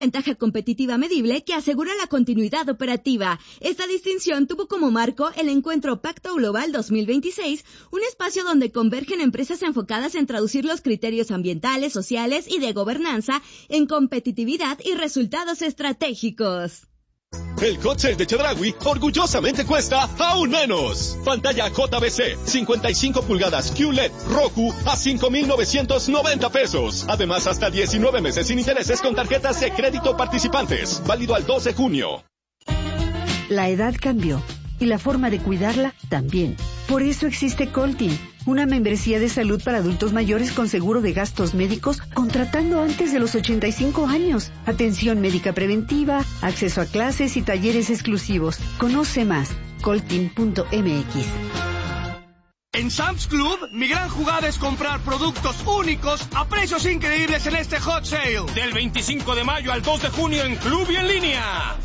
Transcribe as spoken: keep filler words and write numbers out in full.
Ventaja competitiva medible que asegura la continuidad operativa. Esta distinción tuvo como marco el encuentro Pacto Global dos mil veintiséis, un espacio donde convergen empresas enfocadas en traducir los criterios ambientales, sociales y de gobernanza en competitividad y resultados estratégicos. El hot sale de Chedraui orgullosamente cuesta aún menos. Pantalla J B C cincuenta y cinco pulgadas Q L E D Roku a cinco mil novecientos noventa pesos. Además, hasta diecinueve meses sin intereses con tarjetas de crédito participantes. Válido al dos de junio. La edad cambió y la forma de cuidarla también. Por eso existe Coltin, una membresía de salud para adultos mayores con seguro de gastos médicos contratando antes de los ochenta y cinco años. Atención médica preventiva, acceso a clases y talleres exclusivos. Conoce más, coltin punto m x. En Sam's Club, mi gran jugada es comprar productos únicos a precios increíbles en este hot sale. Del veinticinco de mayo al dos de junio en Club y en línea.